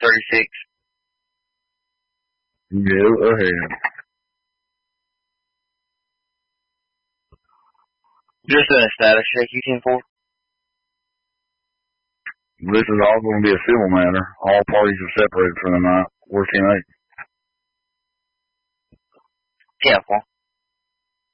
36. Go ahead. Just a status check, you 10-4. This is all going to be a civil matter. All parties are separated for the night. We're 10-8. 10-4.